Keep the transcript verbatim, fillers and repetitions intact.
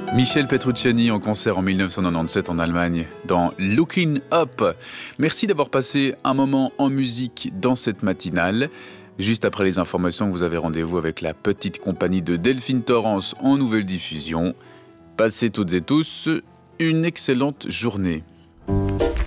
Michel Petrucciani en concert en dix-neuf cent quatre-vingt-dix-sept en Allemagne dans Looking Up. Merci d'avoir passé un moment en musique dans cette matinale. Juste après les informations, vous avez rendez-vous avec la petite compagnie de Delphine Torrance en nouvelle diffusion. Passez toutes et tous une excellente journée.